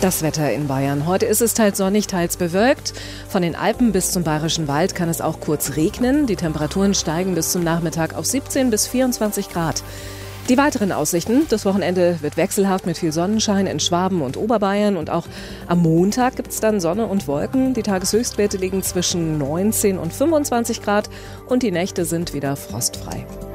Das Wetter in Bayern. Heute ist es teils sonnig, teils bewölkt. Von den Alpen bis zum Bayerischen Wald kann es auch kurz regnen. Die Temperaturen steigen bis zum Nachmittag auf 17 bis 24 Grad. Die weiteren Aussichten: Das Wochenende wird wechselhaft mit viel Sonnenschein in Schwaben und Oberbayern. Und auch am Montag gibt es dann Sonne und Wolken. Die Tageshöchstwerte liegen zwischen 19 und 25 Grad und die Nächte sind wieder frostfrei.